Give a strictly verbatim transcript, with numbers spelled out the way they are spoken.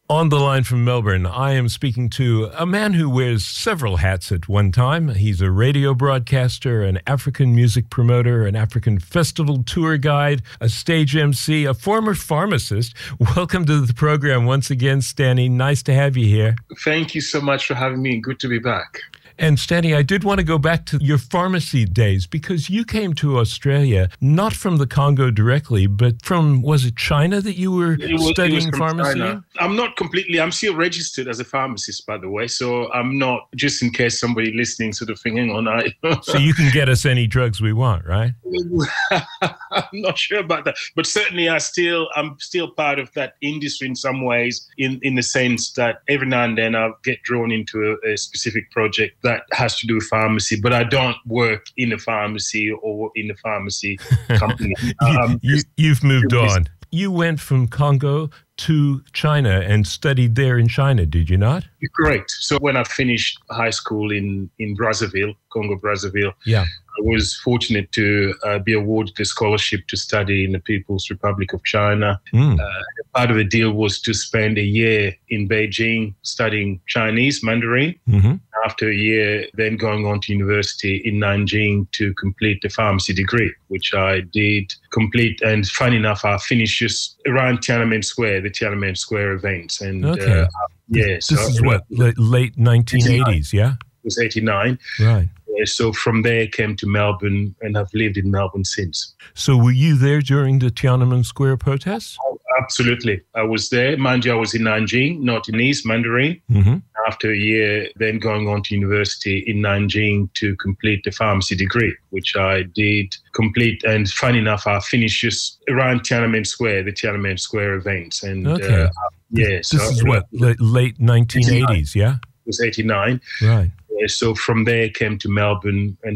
On the line from Melbourne, I am speaking to a man who wears several hats at one time. He's a radio broadcaster, an African music promoter, an African festival tour guide, a stage M C, a former pharmacist. Welcome to the program once again, Stanny. Nice to have you here. Thank you so much for having me. Good to be back. And Stanny, I did want to go back to your pharmacy days because you came to Australia not from the Congo directly, but from, was it China that you were it was, studying it was pharmacy? China. I'm not completely, I'm still registered as a pharmacist, by the way, so I'm not, just in case somebody listening sort of thinking, oh, no. So you can get us any drugs we want, right? I'm not sure about that, but certainly I still, I'm still part of that industry in some ways, in, in the sense that every now and then I get drawn into a, a specific project that has to do with pharmacy, but I don't work in a pharmacy or in a pharmacy company. Um, you, you've moved on. You went from Congo to China and studied there in China, did you not? Correct. So when I finished high school in, in Brazzaville, Congo Brazzaville, yeah. I was fortunate to uh, be awarded a scholarship to study in the People's Republic of China. Mm. Uh, part of the deal was to spend a year in Beijing studying Chinese, Mandarin. Mm-hmm. After a year, then going on to university in Nanjing to complete the pharmacy degree, which I did complete. And funny enough, I finished just around Tiananmen Square, the Tiananmen Square events. And okay. uh, yeah, this so, is what, late, late nineteen eighties, yeah? It was eighty-nine. Right. So from there, came to Melbourne, and I've lived in Melbourne since. So were you there during the Tiananmen Square protests? Oh, absolutely. I was there. Mind you, I was in Nanjing, not in East Mandarin. Mm-hmm. After a year, then going on to university in Nanjing to complete the pharmacy degree, which I did complete. And funny enough, I finished just around Tiananmen Square, the Tiananmen Square events. And okay. uh, yeah, this so, is what, late, late nineteen eighties, yeah? It was eighty-nine. Right. So from there, came to Melbourne and